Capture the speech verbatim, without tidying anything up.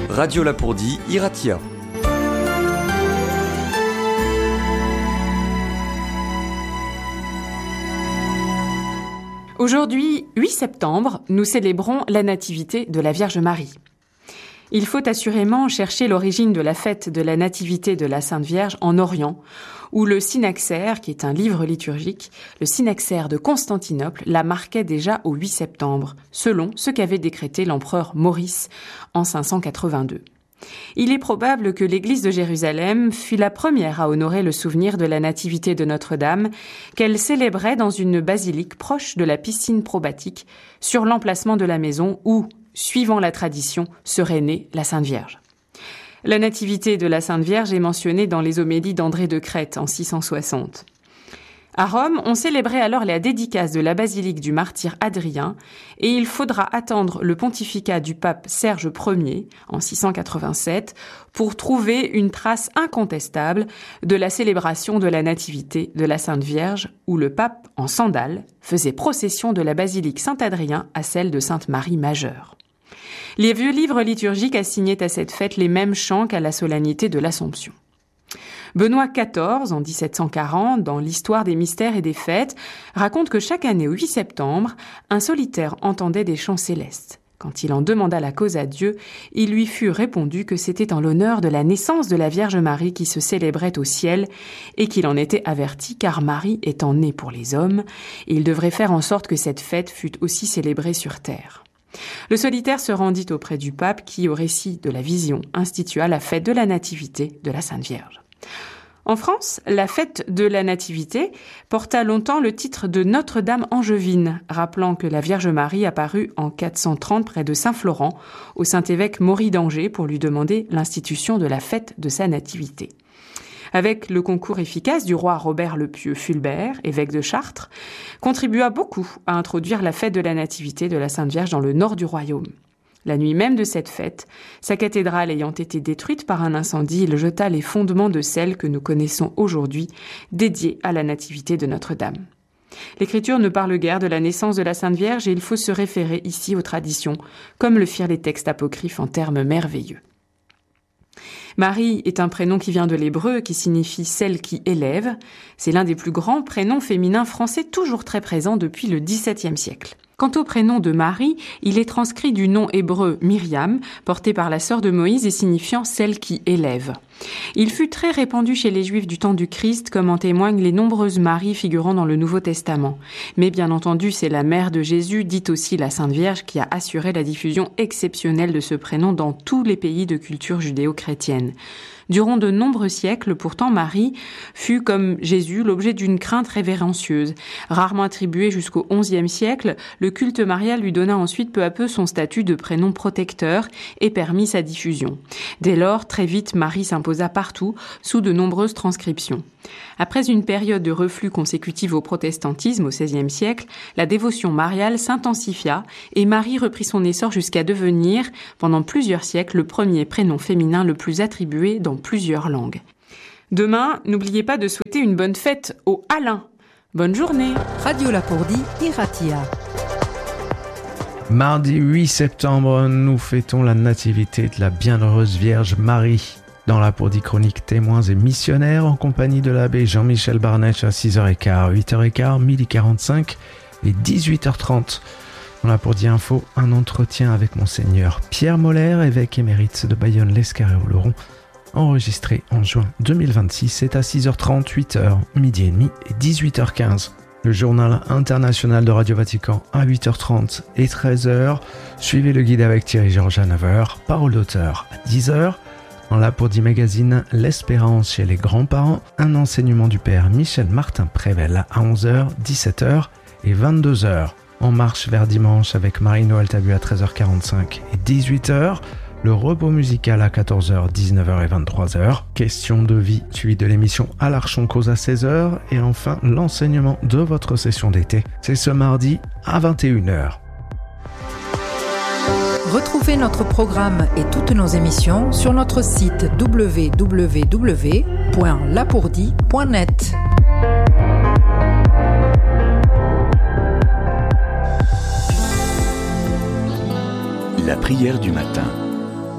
Radio Lapourdie, Iratia. Aujourd'hui, huit septembre, nous célébrons la Nativité de la Vierge Marie. Il faut assurément chercher l'origine de la fête de la Nativité de la Sainte Vierge en Orient, où le Synaxaire, qui est un livre liturgique, le Synaxaire de Constantinople, la marquait déjà au huit septembre, selon ce qu'avait décrété l'empereur Maurice en cinq cent quatre-vingt-deux. Il est probable que l'église de Jérusalem fut la première à honorer le souvenir de la Nativité de Notre-Dame, qu'elle célébrait dans une basilique proche de la piscine probatique, sur l'emplacement de la maison où, suivant la tradition, serait née la Sainte Vierge. La Nativité de la Sainte Vierge est mentionnée dans les homélies d'André de Crète en six cent soixante. À Rome, on célébrait alors la dédicace de la basilique du martyr Adrien et il faudra attendre le pontificat du pape Serge Ier en six cent quatre-vingt-sept pour trouver une trace incontestable de la célébration de la Nativité de la Sainte Vierge où le pape, en sandales, faisait procession de la basilique Saint-Adrien à celle de Sainte-Marie Majeure. Les vieux livres liturgiques assignaient à cette fête les mêmes chants qu'à la solennité de l'Assomption. Benoît quatorze, en dix-sept cent quarante, dans l'Histoire des mystères et des fêtes, raconte que chaque année au huit septembre, un solitaire entendait des chants célestes. Quand il en demanda la cause à Dieu, il lui fut répondu que c'était en l'honneur de la naissance de la Vierge Marie qui se célébrait au ciel et qu'il en était averti car Marie étant née pour les hommes, il devrait faire en sorte que cette fête fût aussi célébrée sur terre. Le solitaire se rendit auprès du pape qui, au récit de la vision, institua la fête de la Nativité de la Sainte Vierge. En France, la fête de la Nativité porta longtemps le titre de Notre-Dame Angevine, rappelant que la Vierge Marie apparut en quatre cent trente près de Saint-Florent au Saint-Évêque Maury d'Angers pour lui demander l'institution de la fête de sa Nativité. Avec le concours efficace du roi Robert le Pieux Fulbert, évêque de Chartres, contribua beaucoup à introduire la fête de la Nativité de la Sainte Vierge dans le nord du royaume. La nuit même de cette fête, sa cathédrale ayant été détruite par un incendie, il jeta les fondements de celle que nous connaissons aujourd'hui, dédiée à la Nativité de Notre-Dame. L'Écriture ne parle guère de la naissance de la Sainte Vierge et il faut se référer ici aux traditions, comme le firent les textes apocryphes en termes merveilleux. Marie est un prénom qui vient de l'hébreu, qui signifie « celle qui élève ». C'est l'un des plus grands prénoms féminins français toujours très présents depuis le dix-septième siècle. Quant au prénom de Marie, il est transcrit du nom hébreu Myriam, porté par la sœur de Moïse et signifiant « celle qui élève ». Il fut très répandu chez les Juifs du temps du Christ, comme en témoignent les nombreuses Maries figurant dans le Nouveau Testament. Mais bien entendu, c'est la mère de Jésus, dite aussi la Sainte Vierge, qui a assuré la diffusion exceptionnelle de ce prénom dans tous les pays de culture judéo-chrétienne. Durant de nombreux siècles, pourtant, Marie fut, comme Jésus, l'objet d'une crainte révérencieuse. Rarement attribuée jusqu'au onzième siècle, le culte marial lui donna ensuite peu à peu son statut de prénom protecteur et permit sa diffusion. Dès lors, très vite, Marie s'imposa partout, sous de nombreuses transcriptions. Après une période de reflux consécutive au protestantisme au seizième siècle, la dévotion mariale s'intensifia et Marie reprit son essor jusqu'à devenir, pendant plusieurs siècles, le premier prénom féminin le plus attribué dans plusieurs langues. Demain, n'oubliez pas de souhaiter une bonne fête aux Alain. Bonne journée. Radio Lapourdie, Iratia. Mardi huit septembre, nous fêtons la nativité de la bienheureuse Vierge Marie. Dans la Lapourdie Chronique Témoins et Missionnaires, en compagnie de l'abbé Jean-Michel Barnech à six heures quinze, huit heures quinze, midi quarante-cinq et dix-huit heures trente. Dans la Lapourdie Info, un entretien avec Monseigneur Pierre Moller, évêque émérite de Bayonne-l'Escarré-Oloron, enregistré en juin deux mille vingt-six. C'est à six heures trente, huit heures, midi et demi et dix-huit heures quinze. Le journal international de Radio Vatican à huit heures trente et treize heures. Suivez le guide avec Thierry Georges à neuf heures. Parole d'auteur à dix heures. Dans la Lapourdie Magazine, l'espérance chez les grands-parents, un enseignement du père Michel Martin Prével à onze heures, dix-sept heures et vingt-deux heures. En marche vers dimanche avec Marie-Noël Tabu à treize heures quarante-cinq et dix-huit heures. Le repos musical à quatorze heures, dix-neuf heures et vingt-trois heures. Question de vie, suivi de l'émission À l'Archon Cause à seize heures. Et enfin, l'enseignement de votre session d'été. C'est ce mardi à vingt et une heures. Retrouvez notre programme et toutes nos émissions sur notre site w w w point lapourdie point net. La prière du matin.